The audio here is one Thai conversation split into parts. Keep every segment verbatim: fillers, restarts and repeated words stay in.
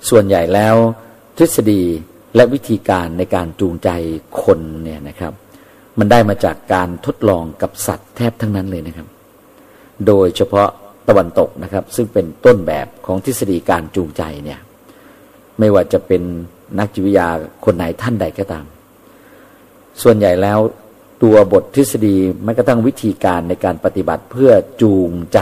ส่วนใหญ่แล้วทฤษฎีและวิธีการในการจูงใจคนเนี่ยนะครับมันได้มาจากการทดลองกับสัตว์แทบทั้งนั้นเลยนะครับโดยเฉพาะตะวันตกนะครับซึ่งเป็นต้นแบบของทฤษฎีการจูงใจเนี่ยไม่ว่าจะเป็นนักจิตวิทยาคนไหนท่านใดก็ตามส่วนใหญ่แล้วตัวบททฤษฎีแม้กระทั่งวิธีการในการปฏิบัติเพื่อจูงใจ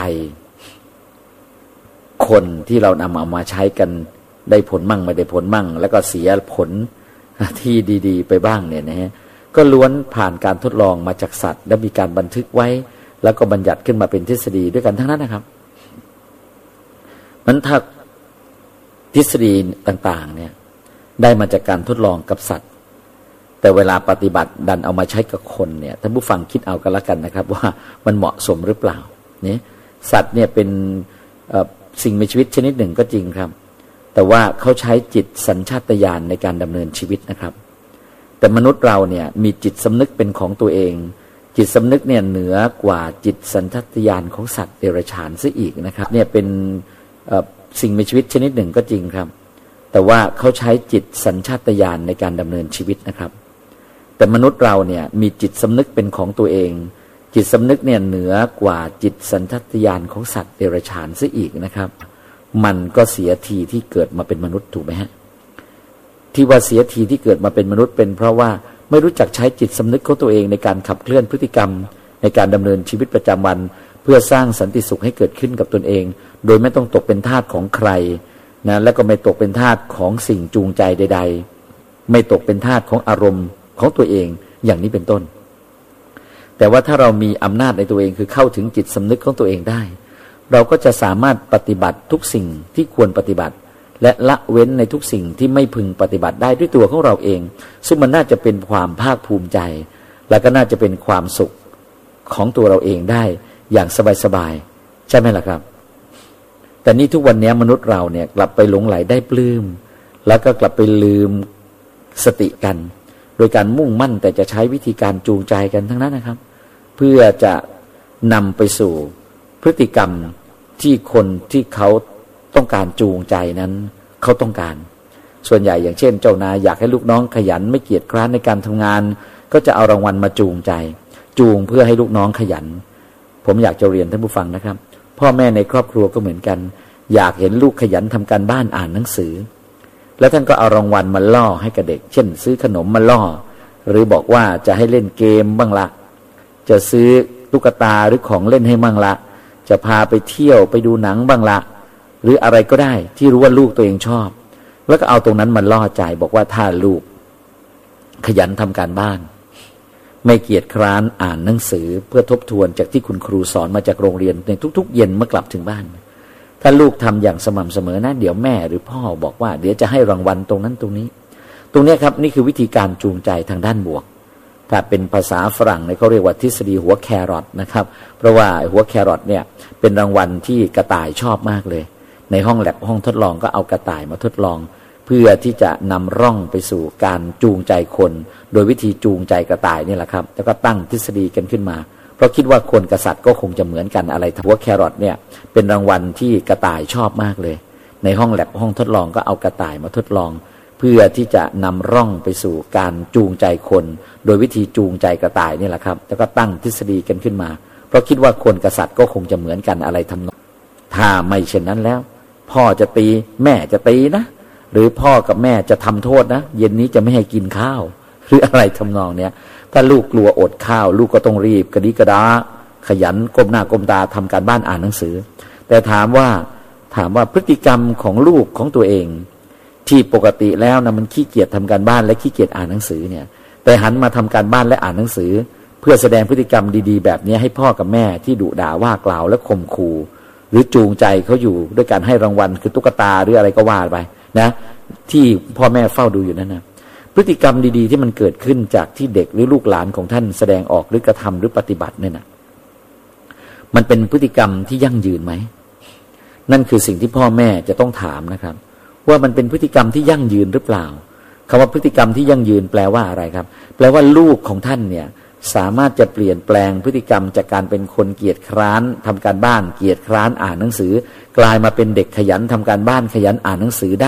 คนที่เรานำเอามาใช้กันได้ผลมั่งไม่ได้ผลมั่งแล้วก็เสียผลที่ดีๆไปบ้างเนี่ยนะฮะก็ล้วนผ่านการทดลองมาจากสัตว์และมีการบันทึกไว้แล้วก็บัญญัติขึ้นมาเป็นทฤษฎีด้วยกันทั้งนั้นนะครับมันถ้าทฤษฎีต่างๆเนี่ยได้มาจากการทดลองกับสัตว์แต่เวลาปฏิบัติดันเอามาใช้กับคนเนี่ยท่านผู้ฟังคิดเอากันละกันนะครับว่ามันเหมาะสมหรือเปล่าเนี่ยสัตว์เนี่ยเป็นสิ่งมีชีวิตชนิดหนึ่งก็จริงครับแต่ว่าเขาใช้จิตสัญชาตญาณในการดำเนินชีวิตนะครับแต่มนุษย์เราเนี่ยมีจิตสำนึกเป็นของตัวเองจิตสำนึกเนี่ยเหนือกว่าจิตสัญชาตญาณของสัตว์เดรัจฉานซะอีกนะครับเนี่ยเป็นสิ่งมีชีวิตชนิดหนึ่งก็จริงครับแต่ว่าเขาใช้จิตสัญชาตญาณในการดำเนินชีวิตนะครับแต่มนุษย์เราเนี่ยมีจิตสำนึกเป็นของตัวเองจิตสำนึกเนี่ยเหนือกว่าจิตสัญชาตญาณของสัตว์เดรัจฉานซะอีกนะครับมันก็เสียทีที่เกิดมาเป็นมนุษย์ถูกไหมฮะที่ว่าเสียทีที่เกิดมาเป็นมนุษย์เป็นเพราะว่าไม่รู้จักใช้จิตสำนึกของตัวเองในการขับเคลื่อนพฤติกรรมในการดำเนินชีวิตประจำวันเพื่อสร้างสันติสุขให้เกิดขึ้นกับตนเองโดยไม่ต้องตกเป็นทาสของใครนะและก็ไม่ตกเป็นทาสของสิ่งจูงใจใดๆไม่ตกเป็นทาสของอารมณ์ของตัวเองอย่างนี้เป็นต้นแต่ว่าถ้าเรามีอำนาจในตัวเองคือเข้าถึงจิตสำนึกของตัวเองได้เราก็จะสามารถปฏิบัติทุกสิ่งที่ควรปฏิบัติและละเว้นในทุกสิ่งที่ไม่พึงปฏิบัติได้ด้วยตัวของเราเองซึ่งมันน่าจะเป็นความภาคภูมิใจและก็น่าจะเป็นความสุขของตัวเราเองได้อย่างสบายๆใช่ไหมล่ะครับแต่นี่ทุกวันนี้มนุษย์เราเนี่ยกลับไปหลงไหลได้ปลื้มแล้วก็กลับไปลืมสติกันโดยการมุ่งมั่นแต่จะใช้วิธีการจูงใจกันทั้งนั้นนะครับเพื่อจะนำไปสู่พฤติกรรมที่คนที่เขาต้องการจูงใจนั้นเขาต้องการส่วนใหญ่อย่างเช่นเจ้านายอยากให้ลูกน้องขยันไม่เกียจคร้านในการทำงานก็จะเอารางวัลมาจูงใจจูงเพื่อให้ลูกน้องขยันผมอยากจะเรียนท่านผู้ฟังนะครับพ่อแม่ในครอบครัวก็เหมือนกันอยากเห็นลูกขยันทำการบ้านอ่านหนังสือแล้วท่านก็เอารางวัลมาล่อให้กับเด็กเช่นซื้อขนมมาล่อหรือบอกว่าจะให้เล่นเกมบ้างละจะซื้อตุ๊กตาหรือของเล่นให้บ้างละจะพาไปเที่ยวไปดูหนังบ้างละหรืออะไรก็ได้ที่รู้ว่าลูกตัวเองชอบแล้วก็เอาตรงนั้นมาล่อใจบอกว่าถ้าลูกขยันทำการบ้านไม่เกียจคร้านอ่านหนังสือเพื่อทบทวนจากที่คุณครูสอนมาจากโรงเรียนในทุกๆเย็นเมื่อกลับถึงบ้านถ้าลูกทำอย่างสม่ำเสมอนะเดี๋ยวแม่หรือพ่อบอกว่าเดี๋ยวจะให้รางวัลตรงนั้นตรงนี้ตรงนี้ครับนี่คือวิธีการจูงใจทางด้านบวกถ้าเป็นภาษาฝรั่งเนี่ยเขาเรียกว่าทฤษฎีหัวแครอทนะครับเพราะว่าหัวแครอทเนี่ยเป็นรางวัลที่กระต่ายชอบมากเลยในห้องแลบห้องทดลองก็เอากระต่ายมาทดลองเพื่อที่จะนำร่องไปสู่การจูงใจคนโดยวิธีจูงใจกระต่ายนี่แหละครับแล้วก็ตั้งทฤษฎีกันขึ้นมาเพราะคิดว่าคนกับสัตว์ก็คงจะเหมือนกันอะไรหัวแครอทเนี่ยเป็นรางวัลที่กระต่ายชอบมากเลยในห้องแลบห้องทดลองก็เอากระต่ายมาทดลองเพื่อที่จะนำร่องไปสู่การจูงใจคนโดยวิธีจูงใจกระต่ายนี่แหละครับแล้วก็ตั้งทฤษฎีกันขึ้นมาเพราะคิดว่าคนกับสัตว์ก็คงจะเหมือนกันอะไรทำนองถ้าไม่เช่นนั้นแล้วพ่อจะตีแม่จะตีนะหรือพ่อกับแม่จะทำโทษนะเย็นนี้จะไม่ให้กินข้าวหรืออะไรทำนองเนี้ยถ้าลูกกลัวอดข้าวลูกก็ต้องรีบกระดิกระดาขยันก้มหน้าก้มตาทำการบ้านอ่านหนังสือแต่ถามว่าถามว่าพฤติกรรมของลูกของตัวเองที่ปกติแล้วนะมันขี้เกียจทำการบ้านและขี้เกียจอ่านหนังสือเนี่ยแต่หันมาทำการบ้านและอ่านหนังสือเพื่อแสดงพฤติกรรมดีๆแบบนี้ให้พ่อกับแม่ที่ดุด่าว่ากล่าวและข่มขู่หรือจูงใจเขาอยู่ด้วยการให้รางวัลคือตุ๊กตาหรืออะไรก็ว่าไปนะที่พ่อแม่เฝ้าดูอยู่นั่นนะพฤติกรรมดีๆที่มันเกิดขึ้นจากที่เด็กหรือลูกหลานของท่านแสดงออกหรือกระทำหรือปฏิบัติเนี่ยนะมันเป็นพฤติกรรมที่ยั่งยืนไหมนั่นคือสิ่งที่พ่อแม่จะต้องถามนะครับว่ามันเป็นพฤติกรรมที่ยั่งยืนหรือเปล่าคำว่าพฤติกรรมที่ยั่งยืนแปลว่าอะไรครับแปลว่าลูกของท่านเนี่ยสามารถจะเปลี่ยนแปลงพฤติกรรมจากการเป็นคนเกียจคร้านทำการบ้านเกียจคร้านอ่านหนังสือกลายมาเป็นเด็กขยันทำการบ้านขยันอ่านหนังสือได้